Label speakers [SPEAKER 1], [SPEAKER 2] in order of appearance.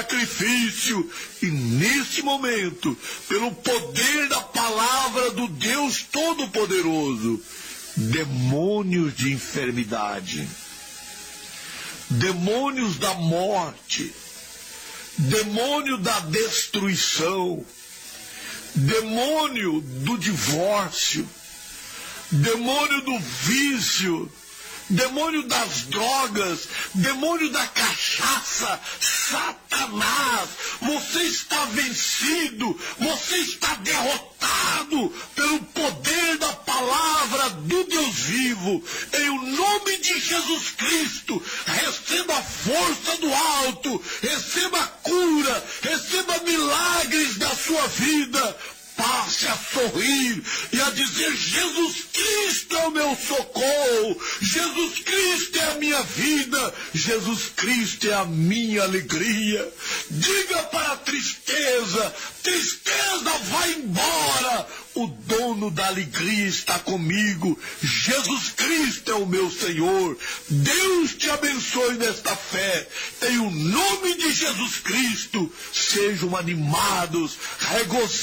[SPEAKER 1] sacrifício. E nesse momento, pelo poder da palavra do Deus Todo-Poderoso, demônios de enfermidade, demônios da morte, demônio da destruição, demônio do divórcio, demônio do vício, demônio das drogas, demônio da cachaça, Satanás, você está vencido, você está derrotado pelo poder da palavra do Deus vivo. Em o nome de Jesus Cristo, receba a força do alto, receba a cura, receba milagres da sua vida. Passe a sorrir e a dizer: Jesus Cristo é o meu socorro, Jesus Cristo é a minha vida, Jesus Cristo é a minha alegria. Diga para a tristeza: tristeza, vai embora, o dono da alegria está comigo, Jesus Cristo é o meu Senhor. Deus te abençoe nesta fé, em o nome de Jesus Cristo. Sejam animados, regozijados.